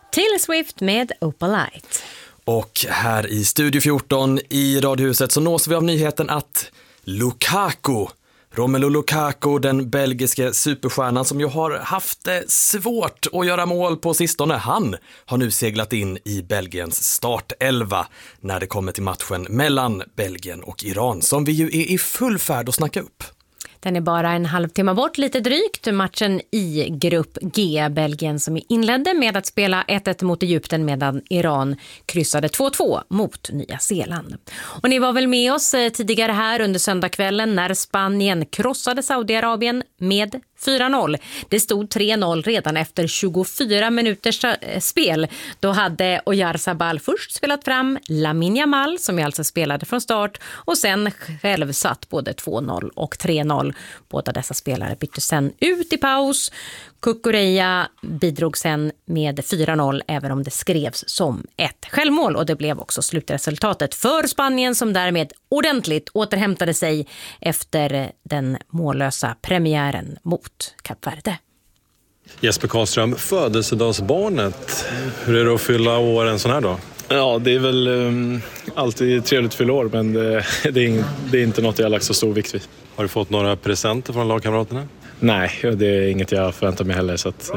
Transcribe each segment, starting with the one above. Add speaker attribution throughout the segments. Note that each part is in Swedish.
Speaker 1: Taylor Swift med Opalite.
Speaker 2: Och här i Studio 14 i Radiohuset så nås vi av nyheten att Romelu Lukaku, den belgiske superstjärnan som ju har haft det svårt att göra mål på sistone, han har nu seglat in i Belgiens startelva när det kommer till matchen mellan Belgien och Iran, som vi ju är i full färd att snacka upp.
Speaker 1: Den är bara en halvtimme bort, lite drygt. Matchen i grupp G, Belgien som inledde med att spela 1-1 mot Egypten medan Iran kryssade 2-2 mot Nya Zeeland. Och ni var väl med oss tidigare här under söndagskvällen när Spanien krossade Saudiarabien med 4-0. Det stod 3-0 redan efter 24 minuters spel. Då hade Oyarzabal först spelat fram Lamine Yamal, som alltså spelade från start, och sen själv satt både 2-0 och 3-0. Båda dessa spelare bytte sen ut i paus. Cucurella bidrog sen med 4-0, även om det skrevs som ett självmål, och det blev också slutresultatet för Spanien, som därmed ordentligt återhämtade sig efter den mållösa premiären mot Kap Verde.
Speaker 3: Jesper Karlström, födelsedagsbarnet, hur är det att fylla år en sån här dag?
Speaker 4: Ja, det är väl alltid trevligt att fylla år, men det är inte något jag har lagt så stor vikt vid.
Speaker 3: Har du fått några presenter från lagkamraterna?
Speaker 4: Nej, det är inget jag förväntar mig heller, så att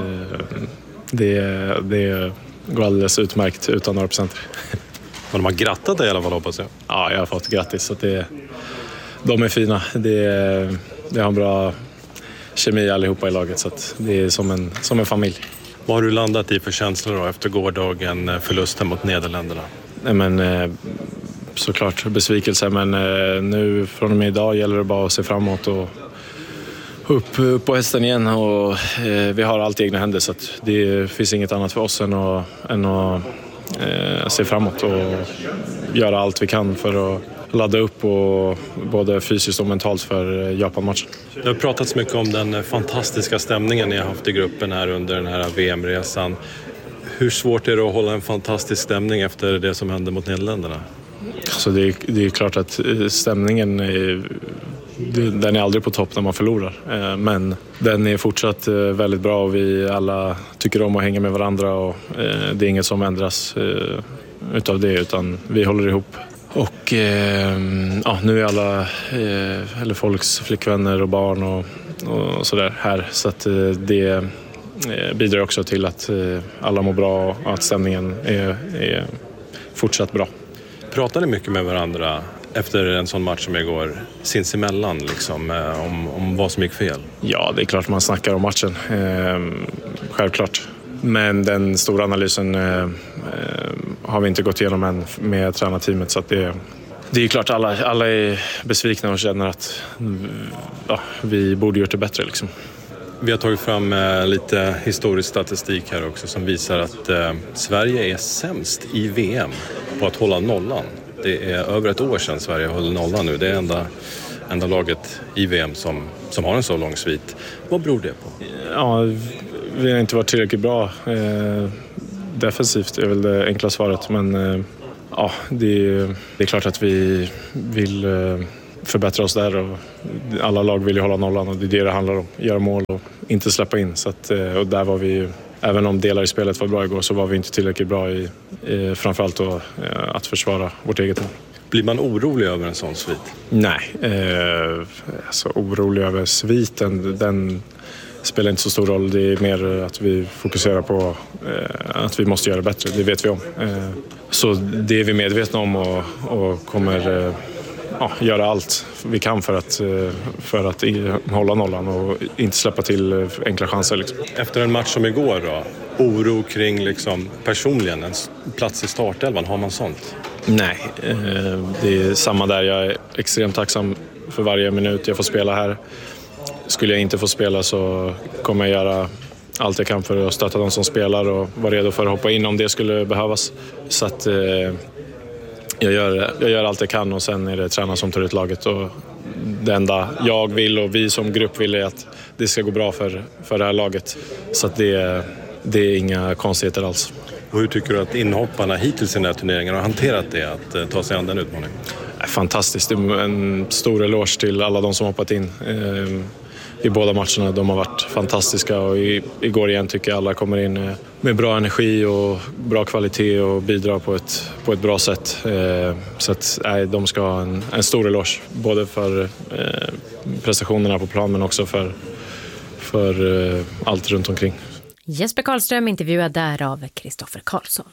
Speaker 4: det går alldeles utmärkt utan några presenter.
Speaker 3: Men de har grattat dig i alla fall, hoppas jag.
Speaker 4: Ja, jag har fått grattis, så att de är fina. Det har en bra kemi allihopa i laget, så att det är som en familj.
Speaker 3: Vad har du landat i för känslor då efter gårdagen, förlusten mot Nederländerna?
Speaker 4: Nej, men såklart besvikelse, men nu från och med idag gäller det bara att se framåt och upp på hästen igen, och vi har allt i egna händer, så att det finns inget annat för oss än att se framåt och göra allt vi kan för att ladda upp, och både fysiskt och mentalt, för Japan-matchen.
Speaker 3: Det har pratats mycket om den fantastiska stämningen ni har haft i gruppen här under den här VM-resan. Hur svårt är det att hålla en fantastisk stämning efter det som hände mot Nederländerna?
Speaker 4: Så det är klart att stämningen den är aldrig på topp när man förlorar. Men den är fortsatt väldigt bra, och vi alla tycker om att hänga med varandra, och det är inget som ändras utav det, utan vi håller ihop. Och nu är alla eller folks flickvänner och barn och sådär här, så att det bidrar också till att alla mår bra och att stämningen är fortsatt bra.
Speaker 3: Pratar ni mycket med varandra efter en sån match som igår, sinsemellan liksom, om vad som gick fel?
Speaker 4: Ja, det är klart man snackar om matchen, självklart. Men den stora analysen har vi inte gått igenom än med tränarteamet, så att det är klart alla är besvikna och känner att vi borde gjort det bättre liksom.
Speaker 3: Vi har tagit fram lite historisk statistik här också som visar att Sverige är sämst i VM på att hålla nollan. Det är över ett år sedan Sverige höll nollan nu. Det är enda laget i VM som har en så lång svit. Vad beror det på?
Speaker 4: Ja, vi har inte varit tillräckligt bra. Defensivt är väl det enkla svaret, men det är klart att vi vill förbättra oss där, och alla lag vill ju hålla nollan, och det är det handlar om. Göra mål och inte släppa in, så att, och där var vi, även om delar i spelet var bra igår, så var vi inte tillräckligt bra i framförallt då, att försvara vårt eget mål.
Speaker 3: Blir man orolig över en sån svit?
Speaker 4: Nej, alltså orolig över sviten, den spelar inte så stor roll. Det är mer att vi fokuserar på att vi måste göra det bättre, det vet vi om. Så det är vi medvetna om, och kommer göra allt vi kan för att hålla nollan och inte släppa till enkla chanser liksom.
Speaker 3: Efter en match som igår då, oro kring liksom personligen en plats i startelvan, har man sånt?
Speaker 4: Nej, det är samma där. Jag är extremt tacksam för varje minut jag får spela här. Skulle jag inte få spela så kommer jag göra allt jag kan för att stötta de som spelar och vara redo för att hoppa in om det skulle behövas. Så att jag gör allt jag kan, och sen är det tränaren som tar ut laget, och det enda jag vill och vi som grupp vill är att det ska gå bra för det här laget. Så att det är inga konstigheter alls.
Speaker 3: Och hur tycker du att inhopparna hittills i den här turneringen har hanterat det, att ta sig an den utmaningen?
Speaker 4: Fantastiskt. Det är en stor eloge till alla de som hoppat in. i båda matcherna. De har varit fantastiska och igår igen tycker jag alla kommer in med bra energi och bra kvalitet och bidrar på ett bra sätt. Så att de ska ha en stor eloge, både för prestationerna på plan men också för allt runt omkring.
Speaker 1: Jesper Karlström intervjuad där av Kristoffer Karlsson.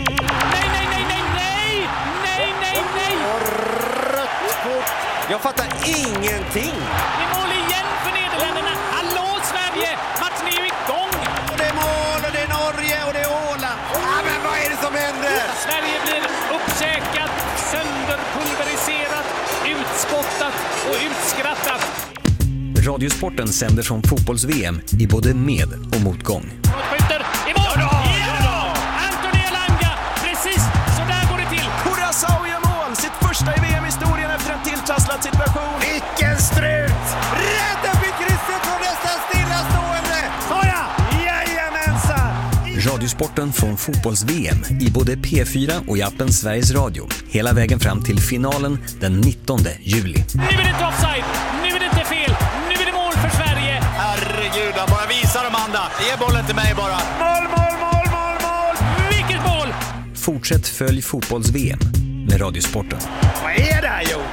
Speaker 5: Jag fattar ingenting.
Speaker 6: Det är mål igen för Nederländerna. Hallå Sverige! Matchen är ju igång!
Speaker 5: Och det är mål och det är Norge och det är Åland. Ja, men vad är det som händer?
Speaker 6: Sverige blir uppkäkat, sönderpulveriserat, utspottat och utskrattat.
Speaker 7: Radiosporten sänder från fotbolls-VM i både med- och motgång.
Speaker 6: Skjuter i mål! Ja! Anthony Elanga! Precis så där går det till.
Speaker 8: Curaçao gör mål! Sitt första i VM-historien efter en tilltrasslad situation.
Speaker 5: Vilken strut! Rädda fick krysset från nästan stillastående!
Speaker 8: Såja! Jajamensan!
Speaker 7: Radiosporten från fotbolls-VM i både P4 och i appen Sveriges Radio. Hela vägen fram till finalen den 19 juli.
Speaker 6: Nu är det inte offside, nu är det inte fel, nu är det mål för Sverige.
Speaker 5: Herregud, han bara visar Amanda. Ge bollen till mig bara.
Speaker 8: Mål!
Speaker 6: Vilket mål!
Speaker 7: Fortsätt följ fotbolls-VM med Radiosporten.
Speaker 8: Vad är det här, Jonas?